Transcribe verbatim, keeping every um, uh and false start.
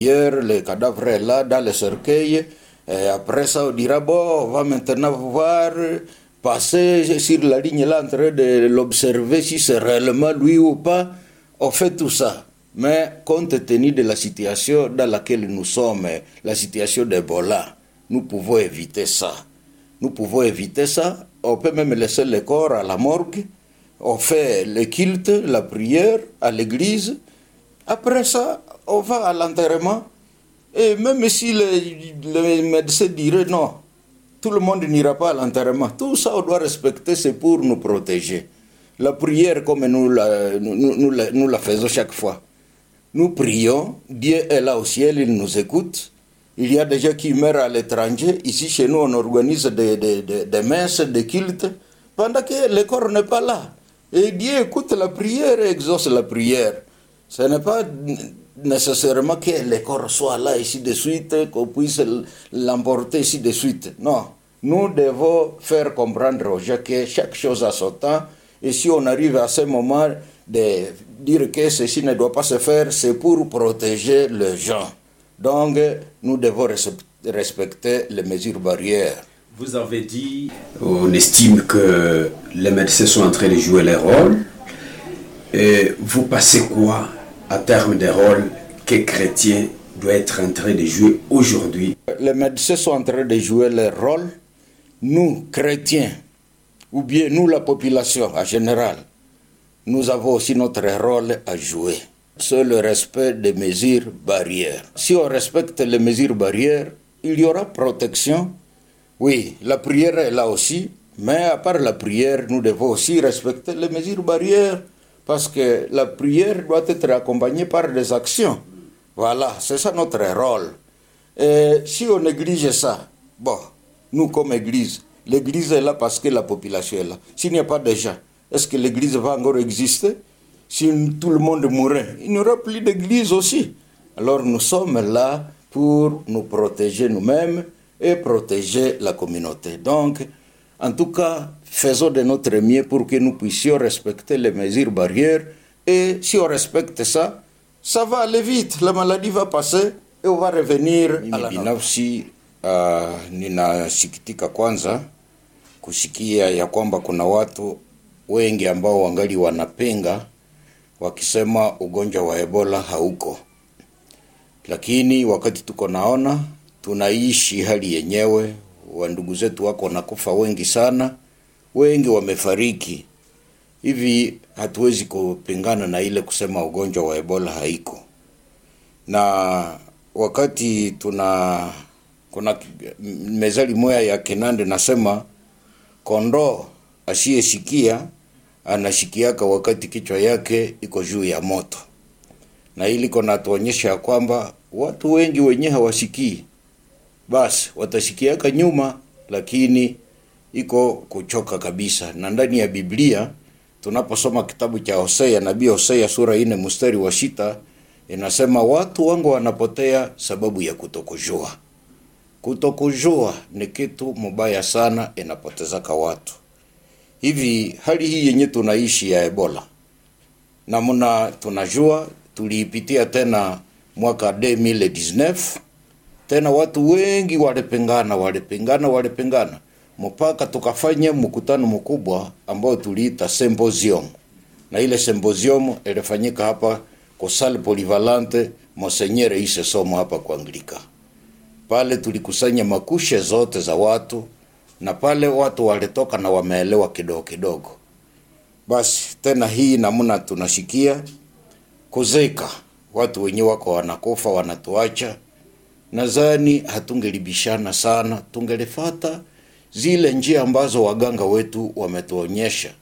Hier, le cadavre est là dans le cercueil. Et après ça, on dira, bon, on va maintenant voir, passer sur la ligne là, en train de l'observer si c'est réellement lui ou pas. On fait tout ça. Mais compte tenu de la situation dans laquelle nous sommes, la situation d'Ebola, nous pouvons éviter ça. Nous pouvons éviter ça. On peut même laisser le corps à la morgue. On fait le culte, la prière à l'église. Après ça, on va à l'enterrement. Et même si le, le médecin dirait non, tout le monde n'ira pas à l'enterrement. Tout ça, on doit respecter, c'est pour nous protéger. La prière, comme nous la, nous, nous, la, nous la faisons chaque fois. Nous prions, Dieu est là au ciel, il nous écoute. Il y a des gens qui meurent à l'étranger. Ici, chez nous, on organise des, des, des, des messes, des cultes, pendant que le corps n'est pas là. Et Dieu écoute la prière et exauce la prière. Ce n'est pas nécessairement que le corps soit là ici de suite, qu'on puisse l'emporter ici de suite. Non, nous devons faire comprendre aux gens que chaque chose a son temps. Et si on arrive à ce moment de dire que ceci ne doit pas se faire, c'est pour protéger les gens. Donc, nous devons respecter les mesures barrières. Vous avez dit, on estime que les médecins sont en train de jouer leur rôle. Et vous pensez quoi à terme des rôles que les chrétiens doivent être en train de jouer aujourd'hui? Les médecins sont en train de jouer leur rôle. Nous, chrétiens, ou bien nous, la population en général, nous avons aussi notre rôle à jouer. C'est le respect des mesures barrières. Si on respecte les mesures barrières, il y aura protection. Oui, la prière est là aussi, mais à part la prière, nous devons aussi respecter les mesures barrières, parce que la prière doit être accompagnée par des actions. Voilà, c'est ça notre rôle. Et si on néglige ça, bon, nous comme Église, l'Église est là parce que la population est là. S'il n'y a pas de gens, est-ce que l'Église va encore exister? Si tout le monde mourrait, il n'y aura plus d'Église aussi. Alors nous sommes là pour nous protéger nous-mêmes et protéger la communauté. Donc, en tout cas, faisons de notre mieux pour que nous puissions respecter les mesures barrières. Et si on respecte ça, ça va aller vite. La maladie va passer et on va revenir à la binafsi. Uh, ninasikitika kwanza kusikia ya kwamba kuna watu wengi ambao wangali wanapinga wakisema ugonjwa wa Ebola hauko. Lakini wakati tuko naona tunaishi hali yenyewe, wa ndugu zetu wako nakufa wengi sana, wengi wamefariki. Hivi hatuwezi kupingana na ile kusema ugonjwa wa Ebola haiko. Na wakati tuna kuna mezali moya ya Kinande nasema kondoo asiyesikia anashikiaka wakati kichwa yake iko juu ya moto. Na hili kona tuonyesha kwamba watu wengi wenye hawasikii. Basi watashikiaka nyuma, lakini iko kuchoka kabisa. Na ndani ya Biblia tunaposoma kitabu cha Hosea, nabii Hosea sura nne mstari wa sita, inasema watu wangu wanapotea sababu ya kutokujua. Kutokujua ni kitu mbaya sana, inapotezaka watu. Hivi hali hii yenye tunaishi ya Ebola, na muna tunajua tuliipitia tena mwaka elfu mbili kumi na tisa, tena watu wengi walipingana walipingana walipingana mpaka tukafanya mkutano mkubwa ambao tuliita symposium. Na ile symposium ilifanyika hapa kwa salle polyvalente Monseigneur Ise Somo hapa kwa Anglika. Pale tulikusanya makushe zote za watu, na pale watu walitoka na wameelewa kidogo kidogo. Basi tena hii namuna tunashikia kuzeka, watu wenye wako wanakufa wanatuacha. Nadhani hatungelibishana sana, tungelifata zile njia ambazo waganga wetu wametuonyesha.